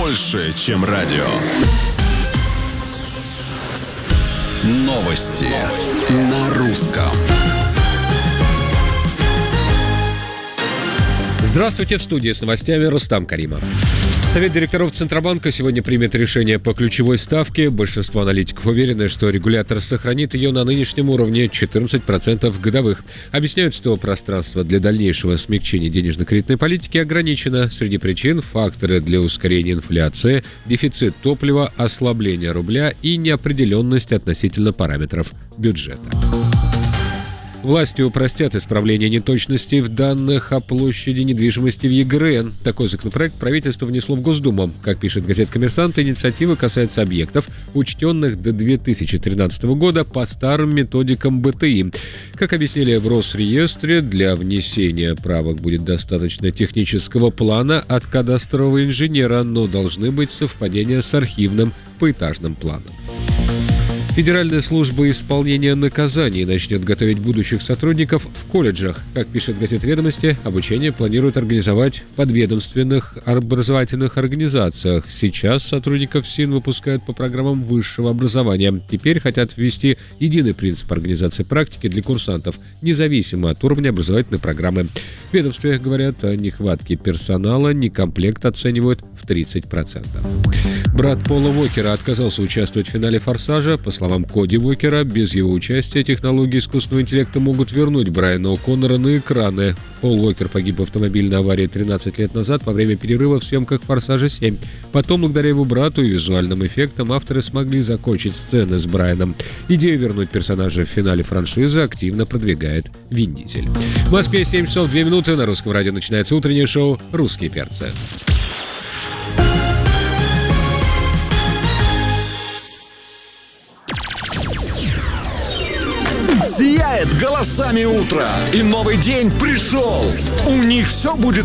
больше, чем радио. Новости на русском. Здравствуйте, в студии с новостями Рустам Каримов. Совет директоров Центробанка сегодня примет решение по ключевой ставке. Большинство аналитиков уверены, что регулятор сохранит ее на нынешнем уровне 14% годовых. Объясняют, что пространство для дальнейшего смягчения денежно-кредитной политики ограничено. Среди причин – факторы для ускорения инфляции, дефицит топлива, ослабление рубля и неопределенность относительно параметров бюджета. Власти упростят исправление неточностей в данных о площади недвижимости в ЕГРН. Такой законопроект правительство внесло в Госдуму. Как пишет газета «Коммерсант», инициатива касается объектов, учтенных до 2013 года по старым методикам БТИ. Как объяснили в Росреестре, для внесения правок будет достаточно технического плана от кадастрового инженера, но должны быть совпадения с архивным поэтажным планом. Федеральная служба исполнения наказаний начнет готовить будущих сотрудников в колледжах. Как пишет газета «Ведомости», обучение планируют организовать в подведомственных образовательных организациях. Сейчас сотрудников СИН выпускают по программам высшего образования. Теперь хотят ввести единый принцип организации практики для курсантов, независимо от уровня образовательной программы. В ведомстве говорят о нехватке персонала, некомплект оценивают в 30%. Брат Пола Уокера отказался участвовать в финале «Форсажа». По словам Коди Уокера, без его участия технологии искусственного интеллекта могут вернуть Брайана О'Коннора на экраны. Пол Уокер погиб в автомобильной аварии 13 лет назад во время перерыва в съемках «Форсажа 7». Потом, благодаря его брату и визуальным эффектам, авторы смогли закончить сцены с Брайаном. Идею вернуть персонажа в финале франшизы активно продвигает Вин Дизель. В Москве 7 часов 2 минуты. На Русском радио начинается утреннее шоу «Русские перцы». Сияет голосами утро, и новый день пришел. У них все будет